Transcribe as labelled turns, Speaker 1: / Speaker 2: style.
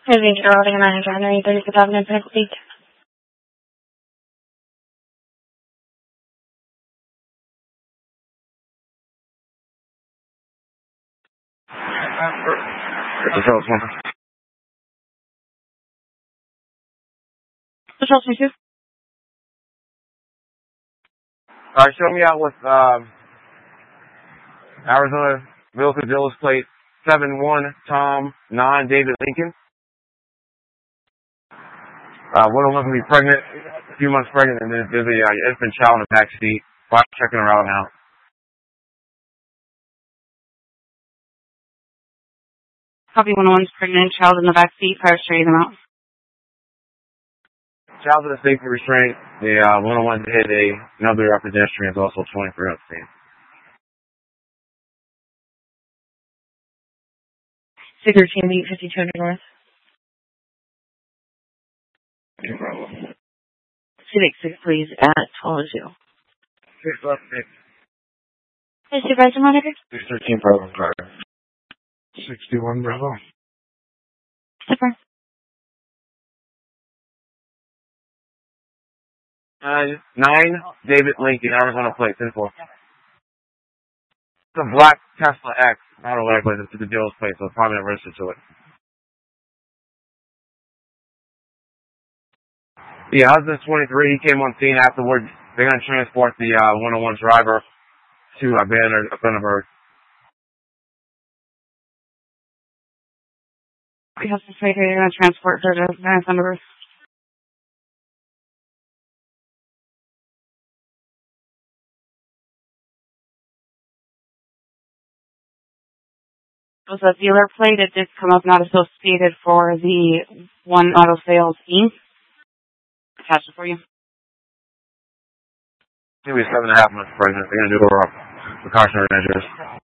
Speaker 1: Moving to routing and January 30, 2006. Patrol 22.
Speaker 2: Show me out with Arizona Vehicle Dealer's plate 71 Tom 9 David Lincoln. 111 will be pregnant, a few months pregnant, and then there's a infant child in the back seat. Checking her out now.
Speaker 1: Copy 101's pregnant child in the back seat. Fire straight them out.
Speaker 2: Child in a safety restraint. The 101 hit another pedestrian, is also 23 on the scene.
Speaker 1: Figure team 852 North. Civic 6, please, at 12-0.
Speaker 2: 6 left, 6.
Speaker 1: Hey, Supervisor Monitor?
Speaker 2: 613 Bravo driver.
Speaker 3: 61 Bravo.
Speaker 1: Super.
Speaker 2: 9 David Lincoln, Arizona plate, 10-4. It's a black Tesla X. I don't know what I put it. It's the dealer's plate, so it's probably not registered to it. Yeah, husband 23. He came on scene afterwards. They're going to transport the 101 driver to Vandenberg.
Speaker 1: We have to say they're going to transport her to Vandenberg. It was a dealer plate. It did come up not associated for the One Auto Sales Inc. Attach it for you.
Speaker 2: She'll be 7.5 months pregnant. They're going to do her up precautionary measures.